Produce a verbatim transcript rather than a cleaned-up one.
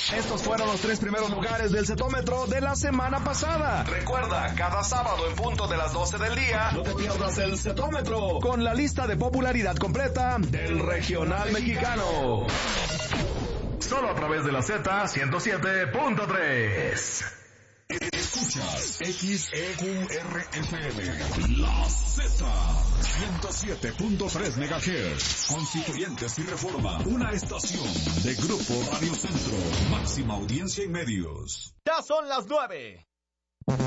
Estos fueron los tres primeros lugares del Cetómetro de la semana pasada. Recuerda, cada sábado en punto de las doce del día, no te pierdas el Cetómetro con la lista de popularidad completa del regional mexicano. Solo a través de la Z ciento siete punto tres. Escuchas X E Q R F M, La Z, ciento siete punto tres megahertz. Constituyentes y Reforma, una estación de Grupo Radio Centro, máxima audiencia en medios. Ya son las nueve.